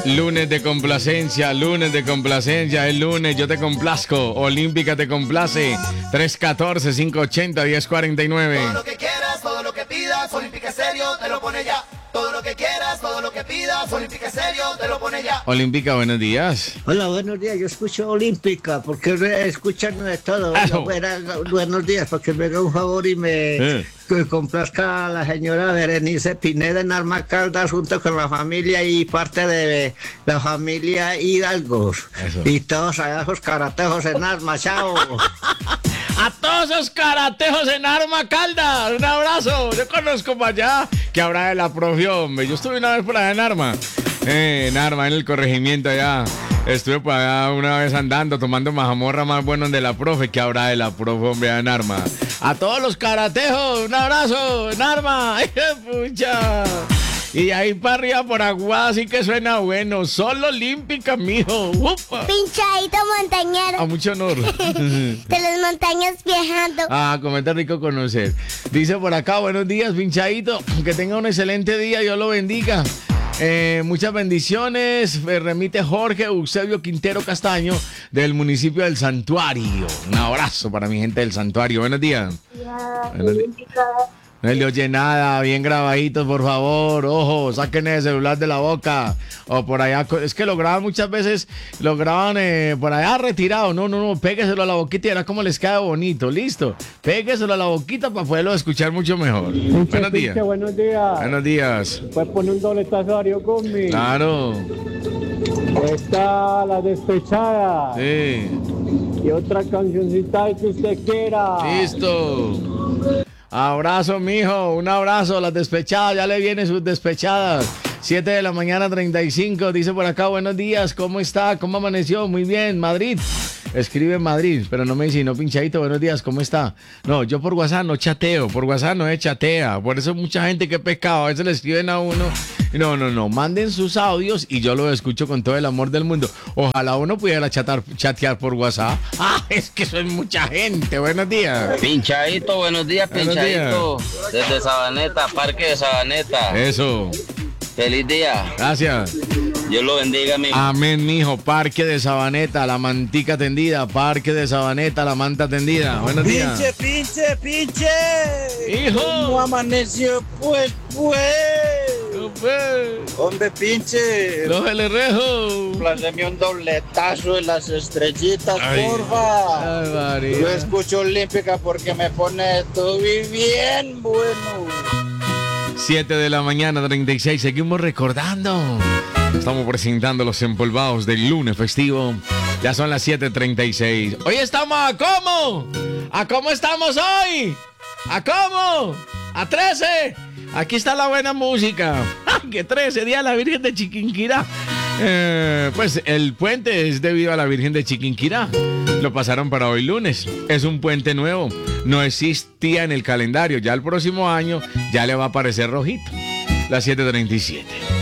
Lunes de complacencia, el lunes yo te complazco, Olímpica te complace, 314-580-1049. Todo lo que quieras, todo lo que pidas, Olímpica Estéreo te lo pone ya. Todo lo que quieras, todo lo que pidas, Olímpica Estéreo te lo pone ya. Olímpica, buenos días. Hola, buenos días, yo escucho Olímpica, porque escuchan de todo. Buenos días, porque me haga un favor y me complazca a la señora Berenice Pineda en Arma Caldas junto con la familia y parte de la familia Hidalgo. Eso. Y todos allá esos karatejos en Arma, chao. A todos esos karatejos en Arma Caldas, un abrazo. Yo conozco para allá que habrá de la profe, hombre. Yo estuve una vez por allá en Arma, en el corregimiento allá. Estuve por allá una vez andando, tomando majamorra más bueno de la profe, que habrá de la profe, hombre, allá en Arma. A todos los karatejos, un abrazo en Arma. ¡Ay, qué pucha! Y ahí para arriba, por Aguada, así que suena bueno. Solo Olímpica, mijo. ¡Upa! Pinchadito montañero. A mucho honor. De las montañas viajando. Ah, comenta rico conocer. Dice por acá, buenos días, pinchadito. Que tenga un excelente día, Dios lo bendiga. Muchas bendiciones. Me remite Jorge Eusebio Quintero Castaño del municipio del Santuario. Un abrazo para mi gente del Santuario. Buenos días. Buenos días. No le oye nada, bien grabaditos, por favor. Ojo, saquen el celular de la boca. O por allá, es que lo graban muchas veces, lo graban por allá retirado. No, pégueselo a la boquita y verá cómo les queda bonito. Listo, pégueselo a la boquita para poderlo escuchar mucho mejor. Buenos días. Buenos días. Buenos días. Puedes poner un dobletazo a Darío Gommi. Claro. Está La Despechada. Sí. Y otra cancioncita que usted quiera. Listo. Abrazo, mijo, un abrazo. Las despechadas, ya le vienen sus despechadas. 7 de la mañana, 35. Dice por acá, buenos días, ¿cómo está? ¿Cómo amaneció? Muy bien, Madrid. Escribe en Madrid, pero no me dice, no, pinchadito, buenos días, ¿cómo está? No, yo por WhatsApp no chateo, por WhatsApp no es chatea. Por eso mucha gente que pescado, a veces le escriben a uno. No, manden sus audios y yo los escucho con todo el amor del mundo. Ojalá uno pudiera chatear por WhatsApp. Ah, es que eso es mucha gente. Buenos días. Pinchadito, buenos días, pinchadito. Desde Sabaneta, Parque de Sabaneta. Eso. Feliz día. Gracias. Dios lo bendiga, mi. Amén, mijo. Parque de Sabaneta, la mantica tendida. Parque de Sabaneta, la manta tendida. Buenos días. Pinche. Hijo. ¿Cómo amaneció? Pues. Hombre, pinche. Los Rejo. Pláceme un dobletazo de las estrellitas, Ay. porfa. Ay, María. Yo escucho Olímpica porque me pone todo bien bueno. 7 de la mañana, 36. Seguimos recordando. Estamos presentando los empolvados del lunes festivo. Ya son las 7:36. Hoy estamos a cómo. ¿A cómo estamos hoy? ¿A cómo? ¿A 13? Aquí está la buena música. ¡Ay, que 13! Día de la Virgen de Chiquinquirá. Pues el puente es debido a la Virgen de Chiquinquirá. Lo pasaron para hoy lunes. Es un puente nuevo. No existía en el calendario. Ya el próximo año ya le va a aparecer rojito. Las 7:37.